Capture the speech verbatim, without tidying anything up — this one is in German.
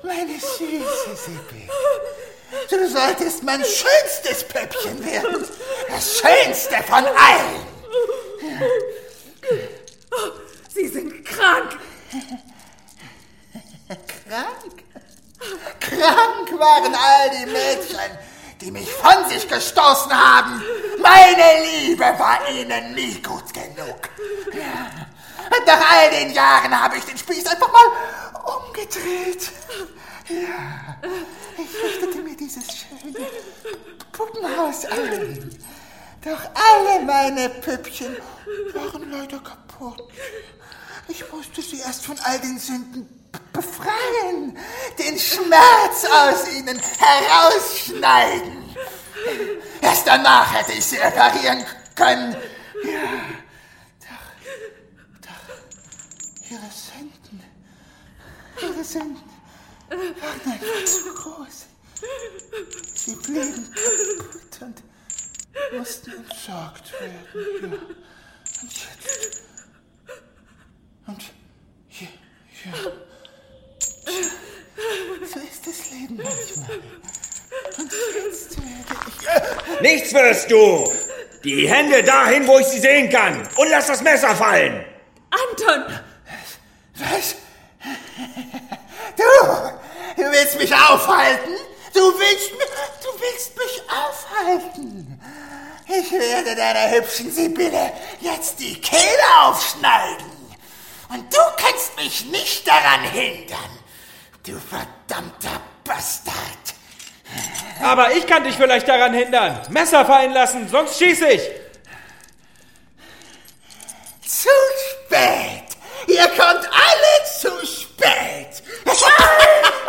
Meine süße Sibylle. Du solltest mein schönstes Püppchen werden. Das schönste von allen. Oh, Sie sind krank. Krank? Krank waren all die Mädchen, die mich von sich gestoßen haben. Meine Liebe war ihnen nie gut genug. Ja. Und nach all den Jahren habe ich den Spieß einfach mal umgedreht. Ja, ich richtete mir dieses schöne Puppenhaus ein. Doch alle meine Püppchen waren leider kaputt. Ich musste sie erst von all den Sünden befreien, den Schmerz aus ihnen herausschneiden. Erst danach hätte ich sie reparieren können. Ja, doch, doch, ihre Sünden, ihre Sünden waren einfach zu groß. Sie blieben kaputt und mussten entsorgt werden. Ja. Und jetzt... Und hier, hier... So ist das Leben manchmal. Und jetzt werde ich... Nichts wirst du! Die Hände dahin, wo ich sie sehen kann. Und lass das Messer fallen. Anton! Was? Du, du willst mich aufhalten? Du willst, du willst mich aufhalten? Ich werde deiner hübschen Sibylle jetzt die Kehle aufschneiden. Und du kannst mich nicht daran hindern. Du verdammter Bastard. Aber ich kann dich vielleicht daran hindern. Messer fallen lassen, sonst schieße ich. Zu spät. Ihr kommt alle zu spät.